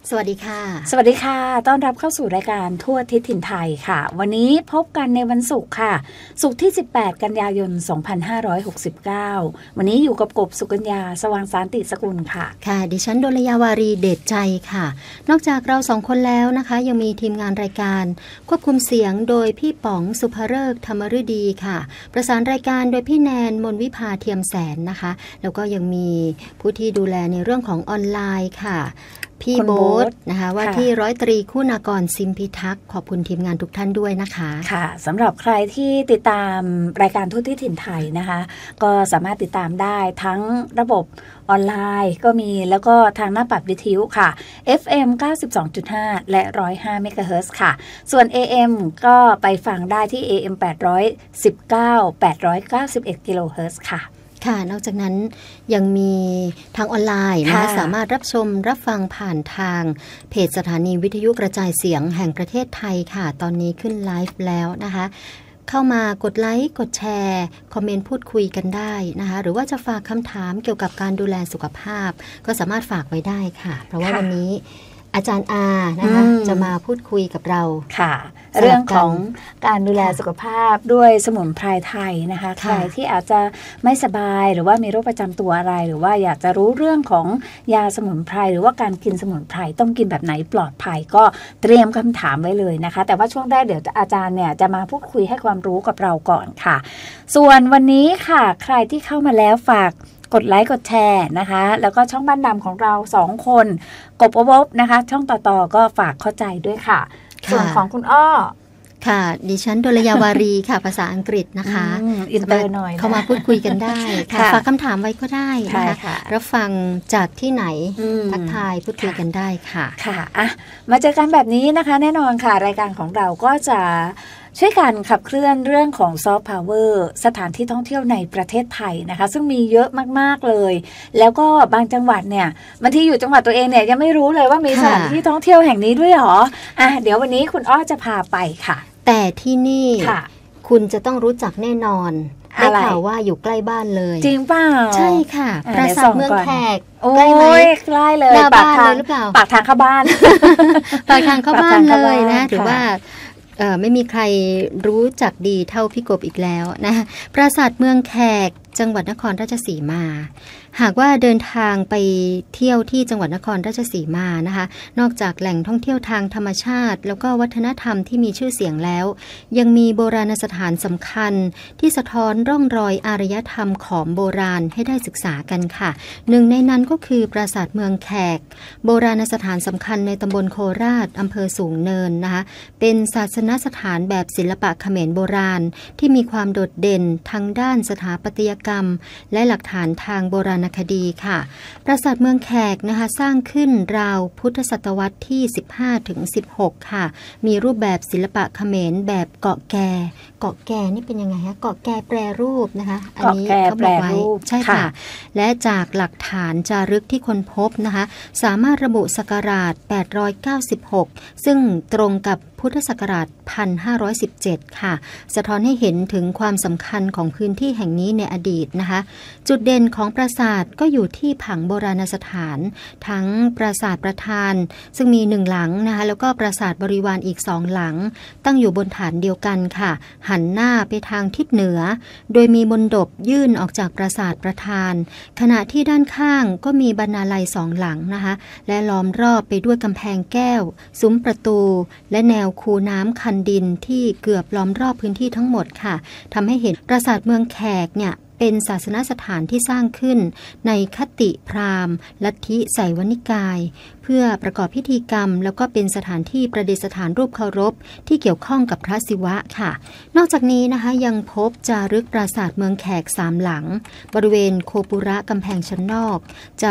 สวัสดีค่ะสวัสดีค่ะต้อนรับเข้าสู่รายการทั่วทิศถิ่นไทยค่ะวันนี้พบกันในวันศุกร์ค่ะศุกร์ที่18กันยายน2569วันนี้อยู่กับกบสุกัญญาสว่างสานติสกุลค่ะค่ะดิฉันดลยาวารีเดชใจค่ะนอกจากเราสองคนแล้วนะคะยังมีทีมงานรายการควบคุมเสียงโดยพี่ป๋องสุภฤกษ์ธรรมฤดีค่ะประสานรายการโดยพี่แนนมนวิภาเทียมแสนนะคะแล้วก็ยังมีผู้ที่ดูแลในเรื่องของออนไลน์ค่ะพี่โบ๊ทนะคะว่าที่ร้อยตรีคุณากรซิมพิทักษ์ขอบคุณทีมงานทุกท่านด้วยนะคะค่ะสำหรับใครที่ติดตามรายการทั่วทิศถิ่นไทยนะคะก็สามารถติดตามได้ทั้งระบบออนไลน์ก็มีแล้วก็ทางหน้าปัดวิทยุค่ะ FM 92.5 และ 105 เมกะเฮิรตซ์ค่ะส่วน AM ก็ไปฟังได้ที่ AM 819 891 กิโลเฮิรตซ์ค่ะค่ะนอกจากนั้นยังมีทางออนไลน์นะคะสามารถรับชมรับฟังผ่านทางเพจสถานีวิทยุกระจายเสียงแห่งประเทศไทยค่ะตอนนี้ขึ้นไลฟ์แล้วนะคะเข้ามากดไลค์กดแชร์คอมเมนต์พูดคุยกันได้นะคะหรือว่าจะฝากคำถามเกี่ยวกับการดูแลสุขภาพก็สามารถฝากไว้ได้ค่ะเพราะว่าวันนี้อาจารย์อานะคะจะมาพูดคุยกับเราค่ะเรื่องของการดูแลสุขภาพด้วยสมุนไพรไทยนะคะใครที่อาจจะไม่สบายหรือว่ามีโรคประจำตัวอะไรหรือว่าอยากจะรู้เรื่องของยาสมุนไพรหรือว่าการกินสมุนไพรต้องกินแบบไหนปลอดภัยก็เตรียมคำถามไว้เลยนะคะแต่ว่าช่วงแรกเดี๋ยวอาจารย์เนี่ยจะมาพูดคุยให้ความรู้กับเราก่อนค่ะส่วนวันนี้ค่ะใครที่เข้ามาแล้วฝากกดไลค์กดแชร์นะคะแล้วก็ช่องบ้านดำของเรา2คนกบอบนะคะช่องต่อก็ฝากเข้าใจด้วยค่ะส่วนของคุณอ้อค่ะดิฉันดลยาวารีค่ะภาษาอังกฤษนะคะอินเตอร์หน่อยเข้ามาพูดคุยกันได้ค่ะฝากคำถามไว้ก็ได้นะคะรับฟังจากที่ไหนทักทายพูดคุยกันได้ค่ะค่ะอ่ะมาเจอกันแบบนี้นะคะแน่นอนค่ะรายการของเราก็จะช่วยกันขับเคลื่อนเรื่องของซอฟต์พาวเวอร์สถานที่ท่องเที่ยวในประเทศไทยนะคะซึ่งมีเยอะมากๆเลยแล้วก็บางจังหวัดเนี่ยบางทีอยู่จังหวัดตัวเองเนี่ยยังไม่รู้เลยว่ามีสถานที่ท่องเที่ยวแห่งนี้ด้วยหรออ่ะเดี๋ยววันนี้คุณอ้อจะพาไปค่ะแต่ที่นี่คุณจะต้องรู้จักแน่นอนได้ข่าวว่าอยู่ใกล้บ้านเลยจริงเปล่าใช่ค่ะปราสาทเมืองแขกใกล้ไหมใกล้เลยหน้าบ้านเลยหรือเปล่าปากทางเข้าบ้านปากทางเข้าบ้านเลยนะถือว่าไม่มีใครรู้จักดีเท่าพี่กบอีกแล้วนะปราสาทเมืองแขกจังหวัดนครราชสีมาหากว่าเดินทางไปเที่ยวที่จังหวัดนครราชสีมานะคะนอกจากแหล่งท่องเที่ยวทางธรรมชาติแล้วก็วัฒนธรรมที่มีชื่อเสียงแล้วยังมีโบราณสถานสำคัญที่สะท้อนร่องรอยอารยธรรมของโบราณให้ได้ศึกษากันค่ะหนึ่งในนั้นก็คือปราสาทเมืองแขกโบราณสถานสำคัญในตำบลโคราชอำเภอสูงเนินนะคะเป็นศาสนสถานแบบศิลปะเขมรโบราณที่มีความโดดเด่นทั้งด้านสถาปัตยกรรมและหลักฐานทางโบราณคดีค่ะปราสาทเมืองแขกนะคะสร้างขึ้นราวพุทธศตวรรษที่15ถึง16ค่ะมีรูปแบบศิลปะเขมรแบบเกาะแก่นี่เป็นยังไงคะเกาะแก่แปรรูปนะคะอันนี้เขาบอกไว้ใช่ค่ะและจากหลักฐานจารึกที่ค้นพบนะคะสามารถระบุศักราช896ซึ่งตรงกับพุทธศักราช1517ค่ะสะท้อนให้เห็นถึงความสำคัญของพื้นที่แห่งนี้ในอดีตนะคะจุดเด่นของปราสาทก็อยู่ที่ผังโบราณสถานทั้งปราสาทประธานซึ่งมี1หลังนะคะแล้วก็ปราสาทบริวารอีก2หลังตั้งอยู่บนฐานเดียวกันค่ะหันหน้าไปทางทิศเหนือโดยมีมณฑปยื่นออกจากปราสาทประธานขณะที่ด้านข้างก็มีบรรณาลัย2หลังนะคะและล้อมรอบไปด้วยกำแพงแก้วซุ้มประตูและแนวคูน้ำคันดินที่เกือบล้อมรอบพื้นที่ทั้งหมดค่ะทำให้เห็นปราสาทเมืองแขกเนี่ยเป็นศาสนสถานที่สร้างขึ้นในคติพราหมณ์ลัทธิไสยวนิกายเพื่อประกอบพิธีกรรมแล้วก็เป็นสถานที่ประดิษฐานรูปเคารพที่เกี่ยวข้องกับพระศิวะค่ะนอกจากนี้นะคะยังพบจารึกปราสาทเมืองแขก3หลังบริเวณโคปุระกำแพงชั้นนอก